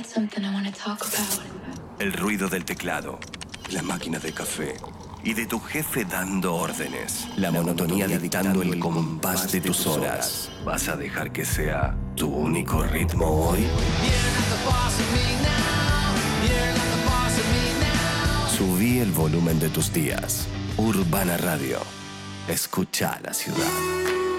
El ruido del teclado, la máquina de café y de tu jefe dando órdenes. La monotonía dictando el compás de tus horas. ¿Vas a dejar que sea tu único ritmo hoy? Subí el volumen de tus días. Urbana Radio. Escucha la ciudad.